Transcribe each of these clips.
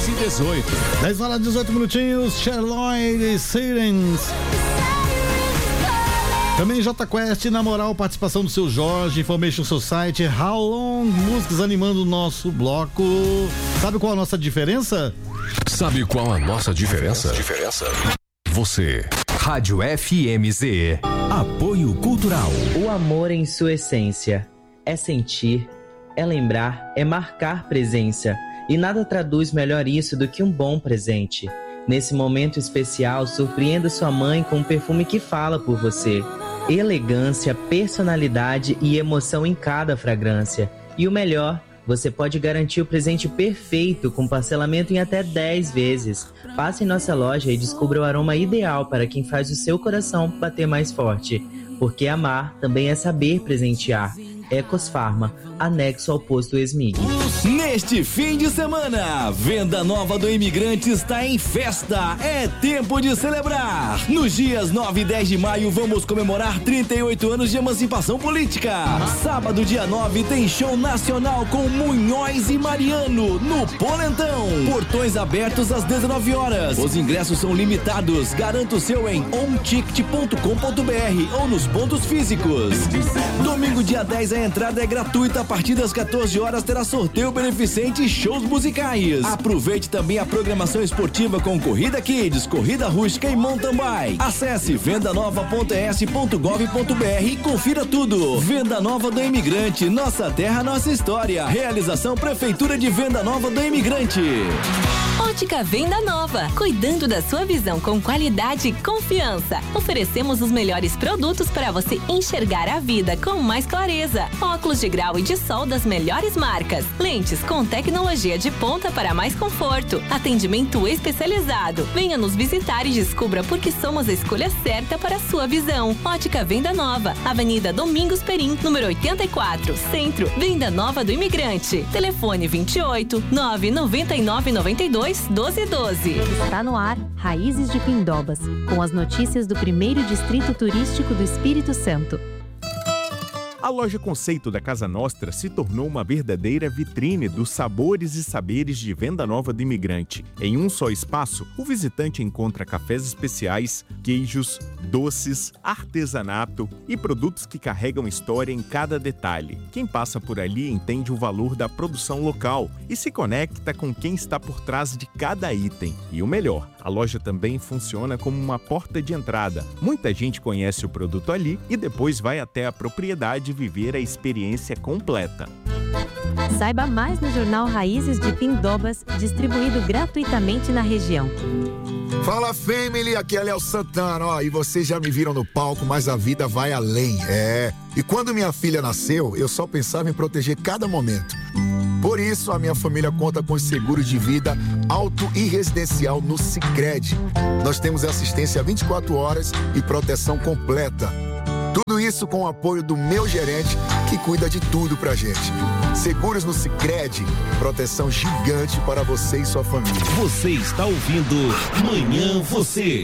10h18. 10h18 minutinhos. Sherlock Sirens. Também J Quest, na moral, participação do seu Jorge, Information Society, How Long, músicas animando o nosso bloco. Sabe qual a nossa diferença? Sabe qual a nossa diferença? Você. Rádio FMZE. Apoio Cultural. O amor em sua essência é sentir, é lembrar, é marcar presença. E nada traduz melhor isso do que um bom presente. Nesse momento especial, surpreenda sua mãe com um perfume que fala por você. Elegância, personalidade e emoção em cada fragrância. E o melhor, você pode garantir o presente perfeito com parcelamento em até 10 vezes. Passe em nossa loja e descubra o aroma ideal para quem faz o seu coração bater mais forte. Porque amar também é saber presentear. Ecos Pharma, anexo ao posto Esmig. Neste fim de semana, Venda Nova do Imigrante está em festa. É tempo de celebrar. Nos dias 9 e 10 de maio, vamos comemorar 38 anos de emancipação política. Sábado, dia 9, tem show nacional com Munhoz e Mariano, no Polentão. Portões abertos às 19 horas. Os ingressos são limitados. Garanta o seu em onticket.com.br ou nos pontos físicos. Domingo, dia 10, a entrada é gratuita. A partir das 14 horas terá sorteio beneficente e shows musicais. Aproveite também a programação esportiva com Corrida Kids, Corrida Rústica e Mountain Bike. Acesse vendanova.es.gov.br e confira tudo. Venda Nova do Imigrante, nossa terra, nossa história. Realização Prefeitura de Venda Nova do Imigrante. Ótica Venda Nova, cuidando da sua visão com qualidade e confiança. Oferecemos os melhores produtos para você enxergar a vida com mais clareza. Óculos de grau e de sol das melhores marcas. Lentes com tecnologia de ponta para mais conforto. Atendimento especializado. Venha nos visitar e descubra por que somos a escolha certa para a sua visão. Ótica Venda Nova, Avenida Domingos Perim, número 84, Centro, Venda Nova do Imigrante. Telefone 28 999 92 1212. Está no ar Raízes de Pindobas, com as notícias do primeiro distrito turístico do Espírito Santo. A loja conceito da Casa Nostra se tornou uma verdadeira vitrine dos sabores e saberes de Venda Nova do Imigrante. Em um só espaço, o visitante encontra cafés especiais, queijos, doces, artesanato e produtos que carregam história em cada detalhe. Quem passa por ali entende o valor da produção local e se conecta com quem está por trás de cada item. E o melhor, a loja também funciona como uma porta de entrada. Muita gente conhece o produto ali e depois vai até a propriedade viver a experiência completa. Saiba mais no jornal Raízes de Pindobas, distribuído gratuitamente na região. Fala, family, aqui é Léo Santana, ó, e vocês já me viram no palco, mas a vida vai além, E quando minha filha nasceu, eu só pensava em proteger cada momento. Por isso, a minha família conta com os seguros de vida auto e residencial no Sicredi. Nós temos assistência 24 horas e proteção completa. Tudo isso com o apoio do meu gerente, que cuida de tudo pra gente. Seguros no Sicredi, proteção gigante para você e sua família. Você está ouvindo Manhã Você.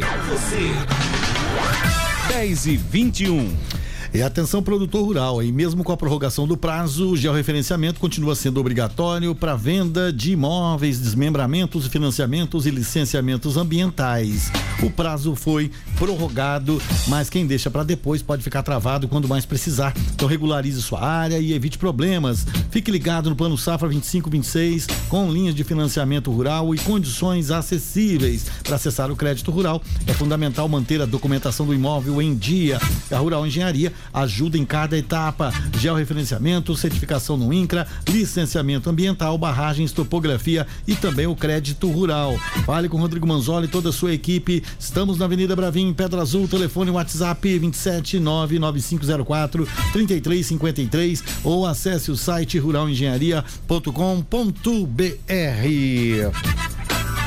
10h21. E atenção, produtor rural, e mesmo com a prorrogação do prazo, o georreferenciamento continua sendo obrigatório para venda de imóveis, desmembramentos, financiamentos e licenciamentos ambientais. O prazo foi prorrogado, mas quem deixa para depois pode ficar travado quando mais precisar. Então regularize sua área e evite problemas. Fique ligado no Plano Safra 25-26, com linhas de financiamento rural e condições acessíveis. Para acessar o crédito rural, é fundamental manter a documentação do imóvel em dia. A Rural Engenharia ajuda em cada etapa: georreferenciamento, certificação no INCRA, licenciamento ambiental, barragens, topografia e também o crédito rural. Fale com Rodrigo Manzoli e toda a sua equipe. Estamos na Avenida Bravim, em Pedra Azul. Telefone WhatsApp 27995043353 ou acesse o site ruralengenharia.com.br.